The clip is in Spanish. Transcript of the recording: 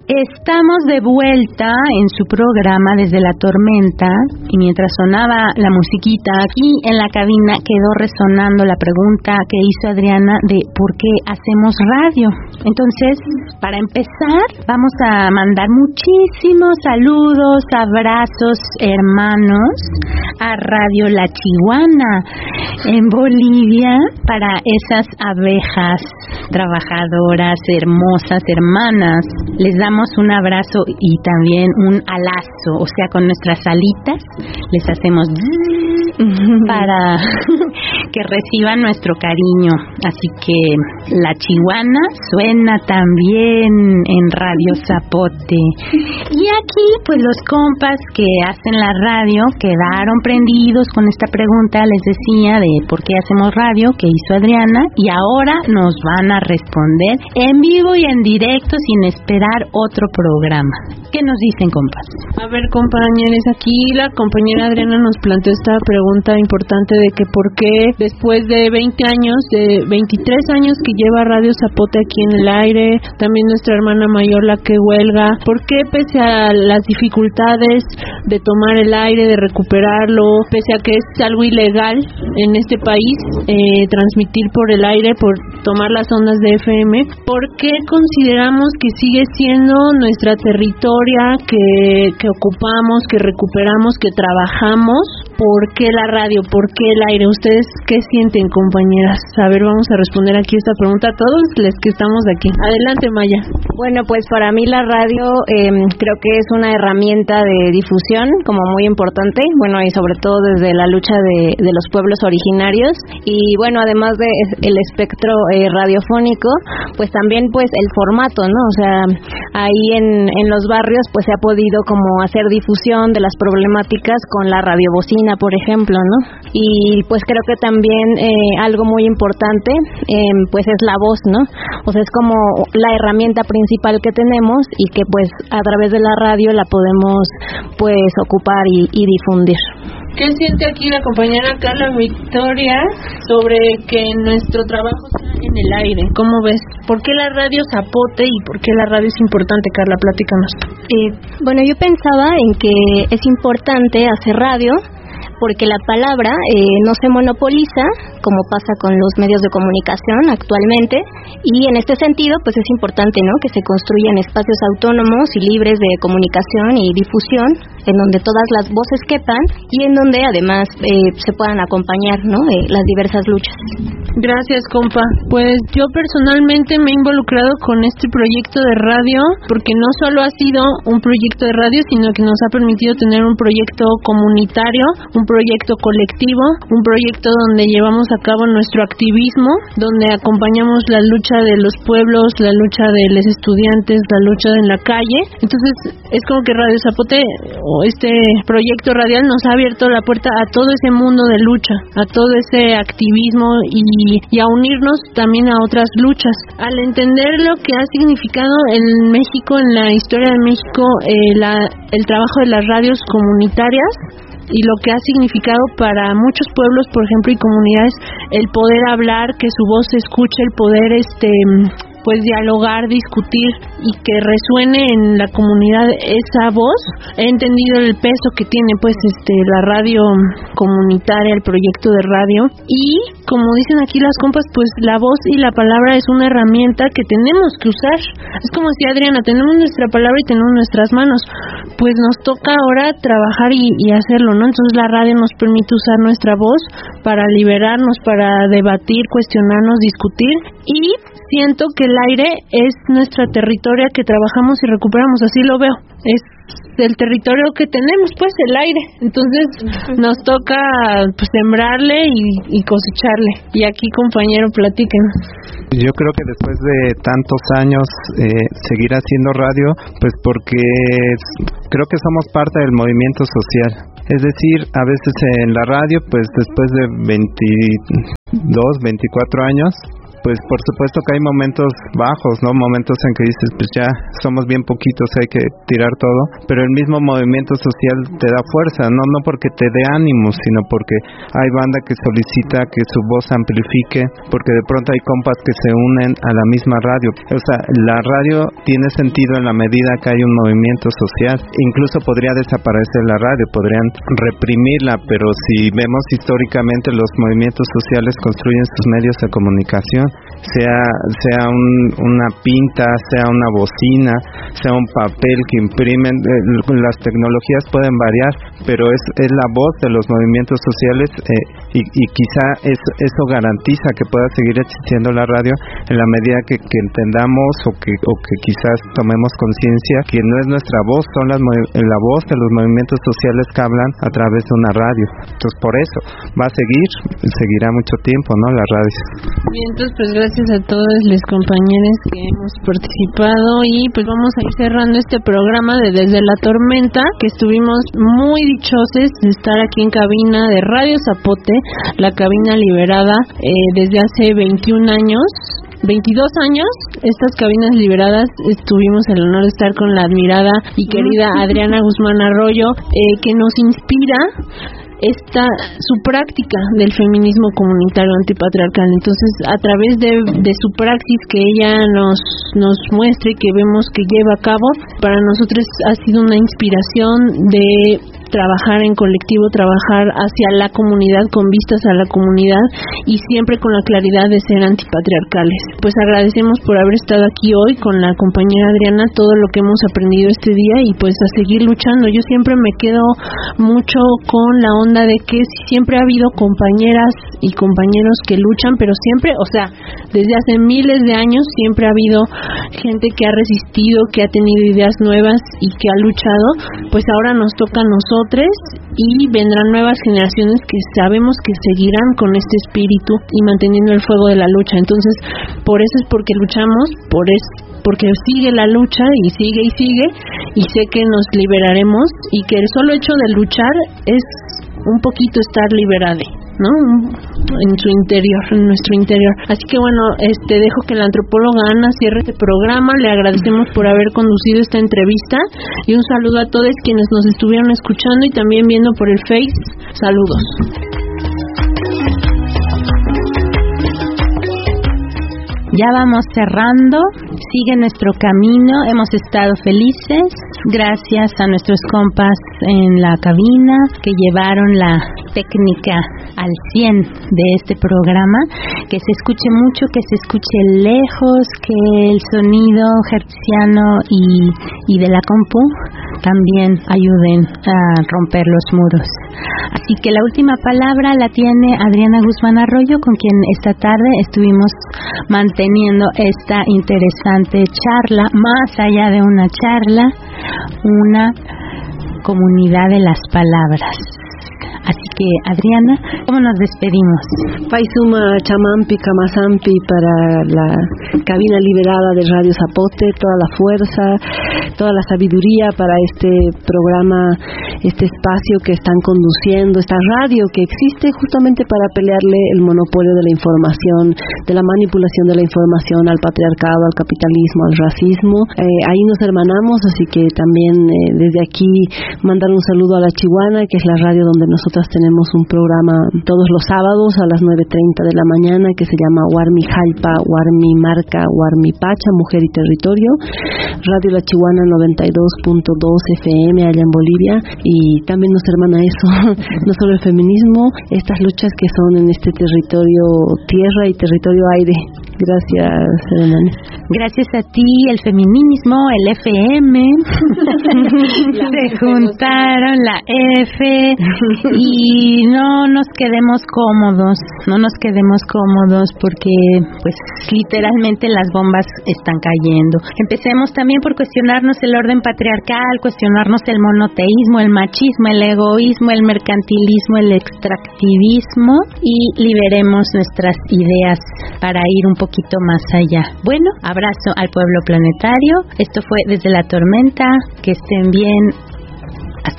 Estamos de vuelta en su programa Desde la Tormenta, y mientras sonaba la musiquita, aquí en la cabina quedó resonando la pregunta que hizo Adriana de ¿por qué hacemos radio? Entonces, para empezar, vamos a mandar muchísimos saludos, abrazos, hermanos, a Radio La Chiguana en Bolivia, para esas abejas trabajadoras, hermosas, hermanas. Les damos un abrazo y también un alazo, o sea, con nuestras alitas les hacemos para que reciban nuestro cariño. Así que La Chiguana suena también en Radio Zapote. Y aquí, pues los compas que hacen la radio quedaron prendidos con esta pregunta, les decía, de por qué hacemos radio, que hizo Adriana, y ahora nos van a responder en vivo y en directo sin esperar otro programa. ¿Qué nos dicen, compas? A ver, compañeros, aquí la compañera Adriana nos planteó esta pregunta importante de que por qué después de 20 años, de 23 años que lleva Radio Zapote aquí en el aire, también nuestra hermana mayor la que huelga, ¿por qué pese a las dificultades de tomar el aire, de recuperarlo, pese a que es algo ilegal en este país, transmitir por el aire, por tomar las ondas de FM, ¿por qué consideramos que sigue siendo nuestra territoria, que ocupamos, que recuperamos, que trabajamos? ¿Por qué la radio? ¿Por qué el aire? ¿Ustedes qué sienten, compañeras? A ver, vamos a responder aquí esta pregunta a todos los que estamos aquí. Adelante, Maya. Bueno, pues para mí la radio creo que es una herramienta de difusión como muy importante, bueno, y sobre todo desde la lucha de los pueblos originarios, y bueno, además de el espectro radiofónico, pues también pues el formato, ¿no? O sea, ahí en los barrios pues se ha podido como hacer difusión de las problemáticas con la radiobocina, por ejemplo, ¿no? Y pues creo que también algo muy importante pues es la voz, ¿no? O sea, es como la herramienta principal que tenemos y que pues a través de la radio la podemos pues ocupar y difundir. ¿Qué siente aquí la compañera Carla Victoria sobre que nuestro trabajo está en el aire? ¿Cómo ves? ¿Por qué la radio Zapote y por qué la radio es importante, Carla? Platícanos. Bueno, yo pensaba en que es importante hacer radio porque la palabra no se monopoliza, como pasa con los medios de comunicación actualmente, y en este sentido pues es importante, ¿no?, que se construyan espacios autónomos y libres de comunicación y difusión, en donde todas las voces quepan y en donde además se puedan acompañar, ¿no?, las diversas luchas. Gracias, compa. Pues yo personalmente me he involucrado con este proyecto de radio porque no solo ha sido un proyecto de radio, sino que nos ha permitido tener un proyecto comunitario, un proyecto colectivo, un proyecto donde llevamos a cabo nuestro activismo, donde acompañamos la lucha de los pueblos, la lucha de los estudiantes, la lucha en la calle. Entonces es como que Radio Zapote o este proyecto radial nos ha abierto la puerta a todo ese mundo de lucha, a todo ese activismo y a unirnos también a otras luchas. Al entender lo que ha significado en México, en la historia de México, el trabajo de las radios comunitarias y lo que ha significado para muchos pueblos, por ejemplo, y comunidades, el poder hablar, que su voz se escuche, el poder pues dialogar, discutir y que resuene en la comunidad esa voz. He entendido el peso que tiene pues la radio comunitaria, el proyecto de radio, y como dicen aquí las compas, pues la voz y la palabra es una herramienta que tenemos que usar. Es como si, Adriana, tenemos nuestra palabra y tenemos nuestras manos, pues nos toca ahora trabajar y hacerlo, ¿no? Entonces la radio nos permite usar nuestra voz para liberarnos, para debatir, cuestionarnos, discutir, y siento que el aire es nuestra territoria que trabajamos y recuperamos, así lo veo. Es del territorio que tenemos, pues, el aire. Entonces nos toca pues sembrarle y cosecharle. Y aquí, compañero, platíquenos. Yo creo que después de tantos años seguir haciendo radio, pues porque creo que somos parte del movimiento social. Es decir, a veces en la radio, pues después de 22, 24 años, pues por supuesto que hay momentos bajos, ¿no? Momentos en que dices, pues ya somos bien poquitos, hay que tirar todo, pero el mismo movimiento social te da fuerza, no porque te dé ánimo, sino porque hay banda que solicita que su voz amplifique, porque de pronto hay compas que se unen a la misma radio. O sea, la radio tiene sentido en la medida que hay un movimiento social. Incluso podría desaparecer la radio, podrían reprimirla, pero si vemos históricamente, los movimientos sociales construyen sus medios de comunicación, sea una pinta, sea una bocina, sea un papel que imprimen. Las tecnologías pueden variar, pero es la voz de los movimientos sociales, y quizá eso garantiza que pueda seguir existiendo la radio en la medida que entendamos o que quizás tomemos conciencia que no es nuestra voz, son la voz de los movimientos sociales que hablan a través de una radio. Entonces por eso va a seguirá mucho tiempo, ¿no? La radio. Bien, entonces pues gracias a todos los compañeros que hemos participado, y pues vamos a ir cerrando este programa de Desde la Tormenta, que estuvimos muy dichosos de estar aquí en cabina de Radio Zapote, la cabina liberada desde hace 22 años, estas cabinas liberadas. Tuvimos el honor de estar con la admirada y querida Adriana Guzmán Arroyo, que nos inspira su práctica del feminismo comunitario antipatriarcal. Entonces, a través de su praxis que ella nos muestra y que vemos que lleva a cabo, para nosotros ha sido una inspiración de trabajar en colectivo, trabajar hacia la comunidad, con vistas a la comunidad, y siempre con la claridad de ser antipatriarcales. Pues agradecemos por haber estado aquí hoy con la compañera Adriana, todo lo que hemos aprendido este día, y pues a seguir luchando. Yo siempre me quedo mucho con la onda de que siempre ha habido compañeras y compañeros que luchan, pero siempre, o sea, desde hace miles de años siempre ha habido gente que ha resistido, que ha tenido ideas nuevas y que ha luchado. Pues ahora nos toca a nosotros, y vendrán nuevas generaciones que sabemos que seguirán con este espíritu y manteniendo el fuego de la lucha. Entonces, por eso es porque luchamos, porque sigue la lucha y sigue, y sé que nos liberaremos, y que el solo hecho de luchar es un poquito estar liberado, ¿no? En nuestro interior. Así que bueno, dejo que la antropóloga Ana cierre este programa. Le agradecemos por haber conducido esta entrevista, y un saludo a todos quienes nos estuvieron escuchando y también viendo por el Face. Saludos. Ya vamos cerrando, sigue nuestro camino, hemos estado felices, gracias a nuestros compas en la cabina que llevaron la técnica al 100 de este programa, que se escuche mucho, que se escuche lejos, que el sonido hertziano y de la compu también ayuden a romper los muros. Así que la última palabra la tiene Adriana Guzmán Arroyo, con quien esta tarde estuvimos manteniendo esta interesante charla, más allá de una charla, una comunidad de las palabras. Así que, Adriana, ¿cómo nos despedimos? Paisuma Chamampi Kamasampi para la cabina liberada de Radio Zapote, toda la fuerza, toda la sabiduría para este programa, este espacio que están conduciendo, esta radio que existe justamente para pelearle el monopolio de la información, de la manipulación de la información al patriarcado, al capitalismo, al racismo. Ahí nos hermanamos, así que también desde aquí mandar un saludo a La Chihuana, que es la radio donde nosotros tenemos un programa todos los sábados a las 9:30 de la mañana que se llama Warmi Jalpa, Warmi Marca, Warmi Pacha, Mujer y Territorio. Radio La Chihuana 92.2 FM allá en Bolivia, y también nos hermana eso, no solo el feminismo, estas luchas que son en este territorio tierra y territorio aire. Gracias, hermana. Gracias a ti, el feminismo, el FM, se juntaron, la F, y no nos quedemos cómodos, porque pues literalmente las bombas están cayendo. Empecemos también por cuestionarnos el orden patriarcal, cuestionarnos el monoteísmo, el machismo, el egoísmo, el mercantilismo, el extractivismo, y liberemos nuestras ideas para ir un poquito más allá. Bueno, abrazo al pueblo planetario. Esto fue Desde la Tormenta. Que estén bien.